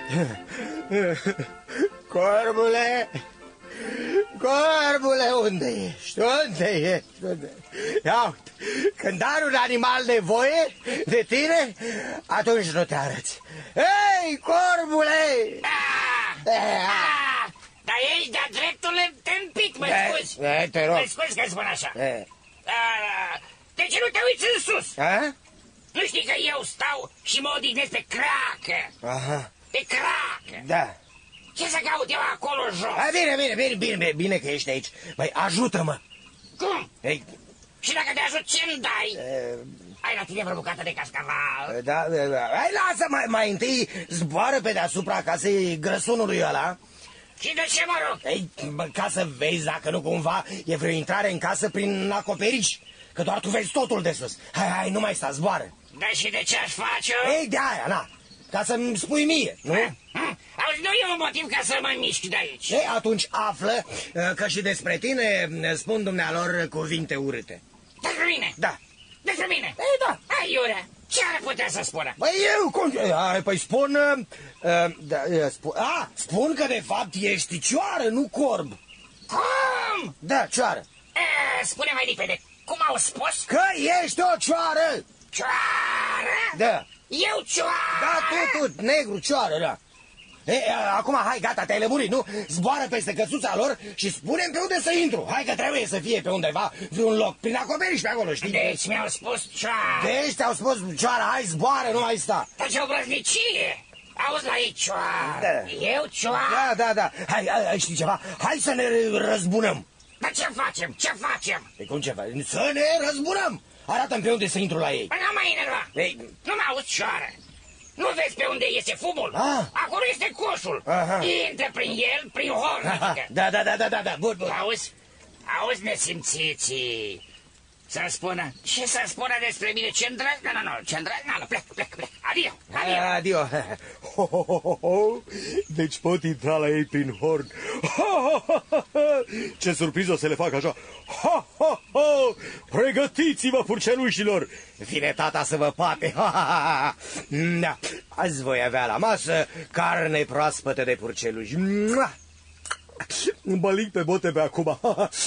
Corbule, corbule, unde ești? Unde ești? Unde? Ia uite, când are un animal nevoie de tine, atunci nu te arăți. Ei, corbule! Dar ești de-a dreptul întâmpit, mă scuzi. Te rog. Mă scuzi că spun așa. De ce nu te uiți în sus? Nu știi că eu stau și mă odihnesc pe cracă? Aha. Pe cracă. Da. Ce să caut eu acolo jos? Bine că ești aici. Băi, ajută-mă. Cum? Ei. Și dacă te ajut, ce-mi dai? Ai la tine vreo bucată de cascaval? Da. Hai, lasă, mai întâi zboară pe deasupra casei grăsunului ăla. Și de ce, mă rog? Ei, ca să vezi dacă nu cumva e vreo intrare în casă prin acoperiș. Că doar tu vezi totul de sus. Hai, nu mai sta, zboară. Da, și de ce aș face-o? Ei, de aia, na. Ca să-mi spui mie, nu? Auzi, nu e un motiv ca să mă mișc de aici. Ei, atunci află că și despre tine spun dumnealor cuvinte urâte. Despre mine? Da. Despre mine? Ei, da. Ai, iurea, ce ar putea să spună? Băi, eu, cum? Păi spun... spun că de fapt ești cioară, nu corb. Cum? Da, cioară. Spune mai repede, cum au spus? Că ești o cioară. Cioară? Da. Eu cioară? Da, tu, negru, cioară, da. Acum, hai, gata, te-ai lămurit, nu? Zboară peste căsuța lor și spune-mi pe unde să intru. Hai că trebuie să fie pe undeva, vreun loc, prin acoperiș pe acolo, știi? Deci mi-au spus cioară. Deci te-au spus cioară, hai, zboară, nu mai sta. Dar ce obrăznicie! Auzi la ei cioară. Da. Eu cioară? Da. Hai, știi ceva? Hai să ne răzbunăm. Dar ce facem? Ce facem? Păi cum ce facem? Să ne răzbunăm. Arată-mi pe unde să intru la ei. Păi nu mai enerva. Nu mă auzi, cioară. Nu vezi pe unde este fumul? Acolo este coșul. Intră prin el, prin horn. Da. Bun. Auzi, nesimțiții. Să-mi spună. Ce să spună despre mine? Ce îndrăznă? Nu, ce îndrăznă? Plec. Adio. Deci pot intra la ei prin horn. Ce surpriză să le fac așa. Pregătiți-vă, purcelușilor. Vine tata să vă pate. Da. Azi voi avea la masă carne proaspătă de purceluși. Îmi bălic pe bote pe acum.